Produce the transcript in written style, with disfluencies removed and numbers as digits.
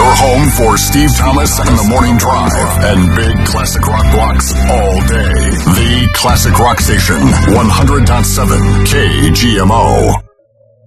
Your home for Steve Thomas and the Morning Drive and big classic rock blocks all day. The Classic Rock Station, 100.7 KGMO.